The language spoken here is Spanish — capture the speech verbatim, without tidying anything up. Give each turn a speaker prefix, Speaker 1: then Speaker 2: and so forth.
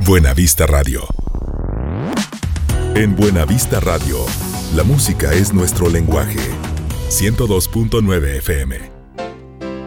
Speaker 1: Buenavista Radio. En Buenavista Radio, la música es nuestro lenguaje. ciento dos punto nueve F M.